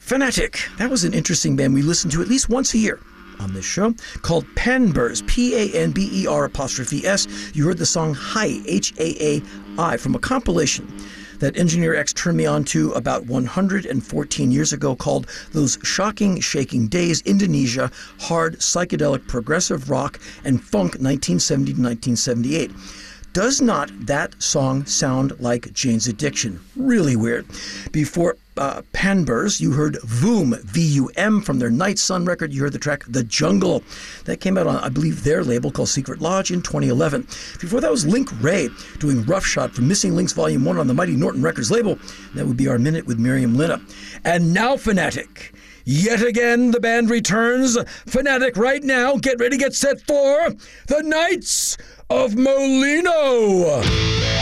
Fanatic. That was an interesting band we listen to at least once a year on this show, called Panbers, Panber''S. You heard the song Hai, Haai, from a compilation that Engineer X turned me on to about 114 years ago called Those Shocking Shaking Days, Indonesia, Hard, Psychedelic, Progressive Rock, and Funk 1970 to 1978. Does not that song sound like Jane's Addiction? Really weird. Before Panbers', you heard Voom, V-U-M, from their Night Sun record. You heard the track The Jungle. That came out on, I believe, their label called Secret Lodge in 2011. Before that was Link Wray doing Rough Shot from Missing Links Volume 1 on the Mighty Norton Records label. That would be our minute with Miriam Linna. And now Fanatic. Yet again, the band returns. Fanatic right now. Get ready, get set for the Knights of Molino.